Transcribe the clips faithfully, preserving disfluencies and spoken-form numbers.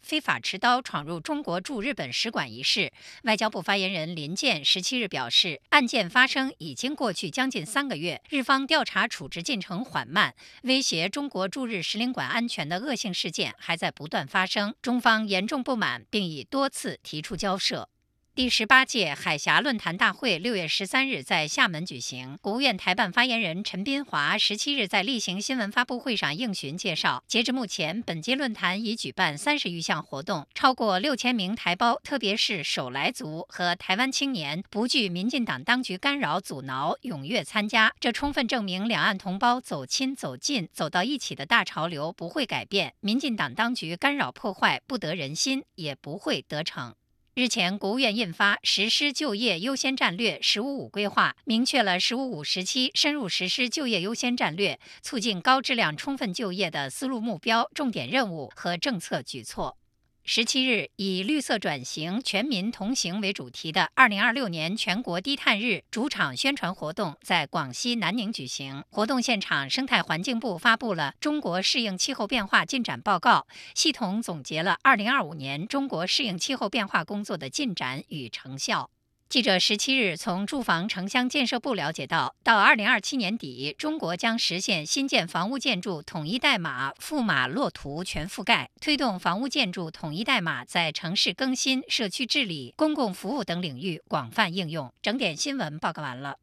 非法持刀闯入中国驻日本使馆一事，外交部发言人林健十七日表示，案件发生已经过去将近三个月，日方调查处置进程缓慢，威胁中国驻日使领馆安全的恶性事件还在不断发生，中方严重不满，并已多次提出交涉。第十八届海峡论坛大会六月十三日在厦门举行，国务院台办发言人陈斌华十七日在例行新闻发布会上应询介绍，截至目前，本届论坛已举办三十余项活动，超过六千名台胞，特别是首来族和台湾青年，不惧民进党当局干扰阻挠，踊跃参加。这充分证明两岸同胞走亲走近走到一起的大潮流不会改变，民进党当局干扰破坏不得人心，也不会得逞。日前，国务院印发《实施就业优先战略“十五五”规划》，明确了“十五五”时期深入实施就业优先战略，促进高质量充分就业的思路目标、重点任务和政策举措。十七日，以绿色转型、全民同行为主题的二零二六年全国低碳日主场宣传活动在广西南宁举行。活动现场，生态环境部发布了《中国适应气候变化进展报告》，系统总结了二零二五年中国适应气候变化工作的进展与成效。记者十七日从住房城乡建设部了解到，到二零二七年底，中国将实现新建房屋建筑统一代码富码落图全覆盖，推动房屋建筑统一代码在城市更新、社区治理、公共服务等领域广泛应用。整点新闻报告完了。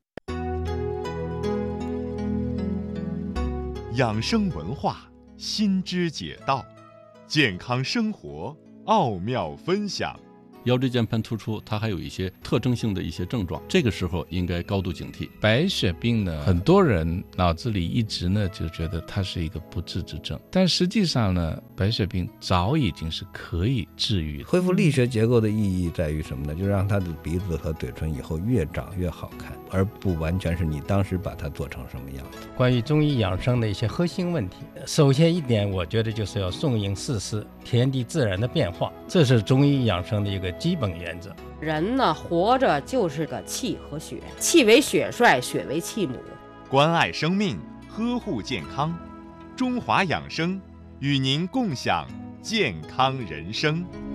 养生文化，心知解道，健康生活奥妙分享。 腰椎间盘突出它还有一些特征性的一些症状，这个时候应该高度警惕。 白血病呢，很多人脑子里一直呢就觉得它是一个不治之症，但实际上呢，白血病早已经是可以治愈的。 恢复力学结构的意义在于什么呢？就让他的鼻子和嘴唇以后越长越好看，而不完全是你当时把它做成什么样子。 关于中医养生的一些核心问题，首先一点，我觉得就是要顺应四时，天地自然的变化，这是中医养生的一个基本原则。 人呢，活着就是个气和血，气为血帅，血为气母。 关爱生命，呵护健康，中华养生与您共享健康人生。